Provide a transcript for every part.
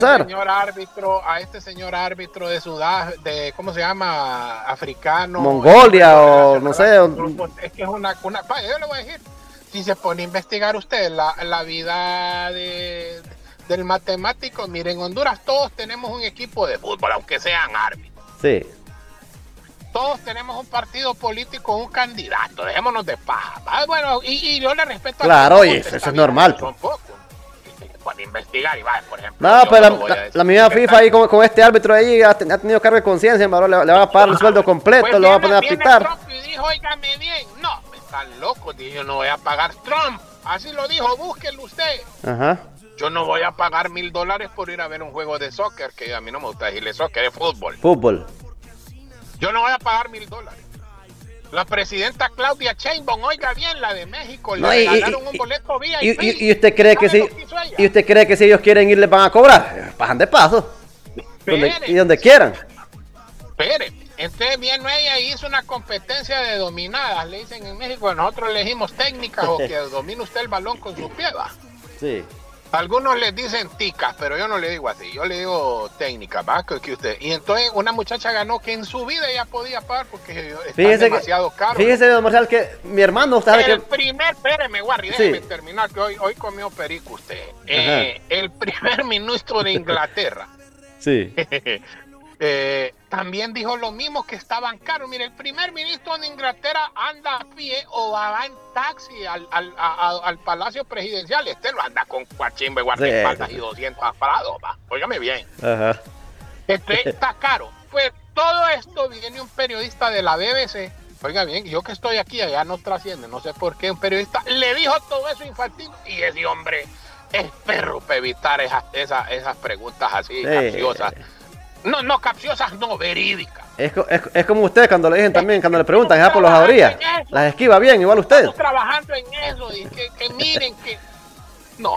este señor árbitro de Sudáfrica, ¿cómo se tema africano. Mongolia o no sé. Es que es una yo le voy a decir, si se pone a investigar usted la vida del matemático, miren, en Honduras todos tenemos un equipo de fútbol, aunque sean árbitros. Sí. Todos tenemos un partido político, un candidato, dejémonos de paja. Bueno, y yo le respeto claro, oye, eso es normal. Son pocos. Para investigar y va, por ejemplo. No, pero la misma FIFA ahí con este árbitro ahí ha tenido cargo de conciencia, le van a pagar el sueldo completo, pues lo van a poner a pitar. Trump y dijo, óigame bien, no, están locos, dije, yo no voy a pagar Trump. Así lo dijo, búsquenlo usted. Ajá. Yo no voy a pagar $1,000 por ir a ver un juego de soccer, que a mí no me gusta decirle soccer, es fútbol. Fútbol. Yo no voy a pagar $1,000. La presidenta Claudia Sheinbaum, oiga bien, la de México, le regalaron un boleto VIP. ¿Y usted cree que si ellos quieren ir les van a cobrar? Bajan de paso. Y donde quieran. Espere, entonces vino ella y hizo una competencia de dominadas, le dicen en México, nosotros elegimos técnicas o que domine usted el balón con su pie, va. Sí. Algunos les dicen ticas, pero yo no le digo así, yo le digo técnicas, va, que usted. Y entonces una muchacha ganó que en su vida ella podía pagar porque está demasiado caro. Fíjese, don Marcial, que mi hermano sabe que... Espéreme, Warry, déjeme terminar, que hoy comió perico usted. El primer ministro de Inglaterra. Sí. También dijo lo mismo, que estaban caros. Mire, el primer ministro de Inglaterra anda a pie o va en taxi al Palacio Presidencial. Este lo anda con cuachimbe, guardaespaldas y 200 parados, va. Óigame bien. Ajá. Está caro. Pues todo esto viene un periodista de la BBC. Oiga bien, yo que estoy aquí, allá no trasciende, no sé por qué un periodista le dijo todo eso infantil y ese hombre es perro para evitar esas preguntas así capciosas. No, capciosas, no, verídicas. Es como usted cuando le dicen también, cuando le preguntan por las jaurías. Las esquiva bien, igual usted. Estamos trabajando en eso, y que miren que... No.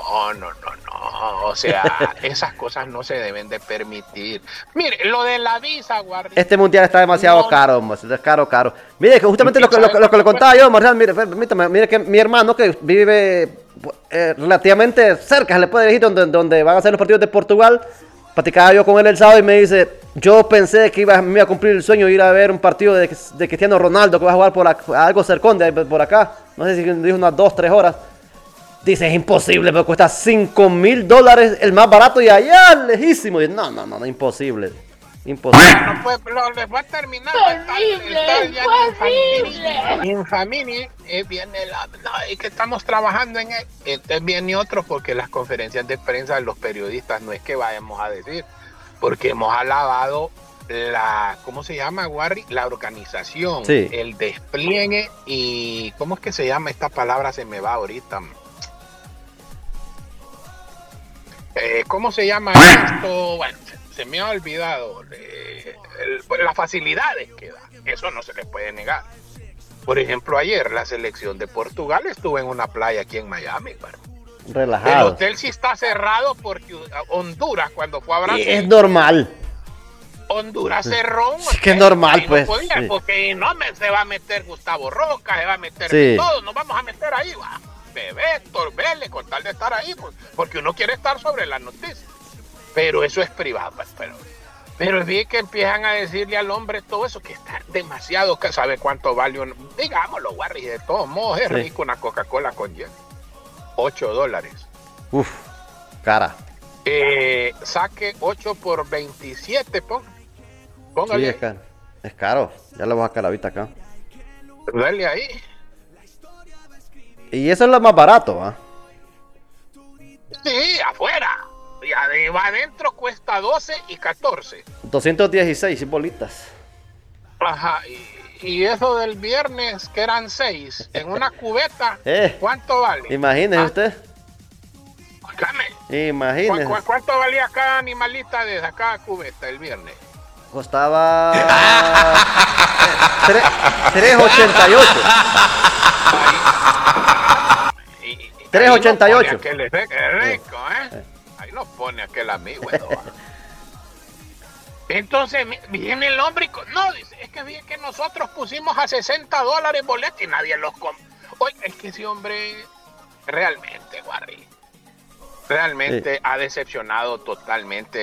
O sea, esas cosas no se deben de permitir. Mire, lo de la visa, Warri. Este mundial está demasiado caro, es caro. Mire, que justamente lo que le contaba yo, Marcial, mire, permítame, mire que mi hermano que vive relativamente cerca, se le puede decir, donde van a ser los partidos de Portugal. Platicaba yo con él el sábado y me dice, yo pensé que me iba a cumplir el sueño de ir a ver un partido de Cristiano Ronaldo que va a jugar por algo cercón de por acá. No sé si dijo unas 2-3 horas. Dice, es imposible, me cuesta $5,000 el más barato y allá lejísimo. Y no, imposible. Imposible. No, pues, les voy a terminar. Infamini, viene y que estamos trabajando en él. Entonces viene otro, porque las conferencias de prensa de los periodistas no es que vayamos a decir, porque hemos alabado ¿cómo se llama, Warri? La organización, sí. El despliegue y, ¿cómo es que se llama? Esta palabra se me va ahorita. ¿Cómo se llama esto? Bueno, se me ha olvidado. Las facilidades que da, eso no se les puede negar. Por ejemplo, ayer la selección de Portugal estuvo en una playa aquí en Miami, bueno. Relajado. El hotel sí está cerrado porque Honduras, cuando fue a Brasil, es normal. Honduras cerró. Es que es normal, pues. No podía, sí. Porque se va a meter Gustavo Roca, se va a meter todo, nos vamos a meter ahí, va. Héctor Vélez, con tal de estar ahí, pues, porque uno quiere estar sobre las noticias. Pero eso es privado, pero es bien que empiezan a decirle al hombre todo eso, que está demasiado, que sabe cuánto vale digámoslo, Warri, de todos modos es rico una Coca-Cola con hielo. $8. Uf, cara. Saque 8 por 27, póngale. Sí, es caro, ya lo voy a sacar ahorita acá. Dale ahí. Y eso es lo más barato, ¿ah? Sí, afuera. Y adentro cuesta 12 y 14. 216 bolitas. Ajá, y eso del viernes, que eran 6, en una cubeta, ¿cuánto vale? Imagínese usted. Óigame. Imagínese. ¿Cuánto valía cada animalita de cada cubeta el viernes? Costaba 3.88. 3.88. Qué rico, Ahí nos pone aquel amigo. Entonces viene el hombre y no, dice, es que bien que nosotros pusimos a $60 boletos y nadie los compró. Oye, es que ese hombre realmente, Warri, realmente ha decepcionado totalmente